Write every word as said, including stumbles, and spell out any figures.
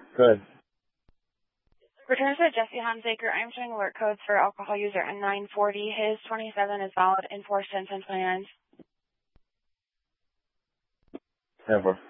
Good. Return to Jesse Hunsaker. I'm showing alert codes for alcohol user N nine forty. His twenty-seven is valid, enforced in ten twenty-nine. Never.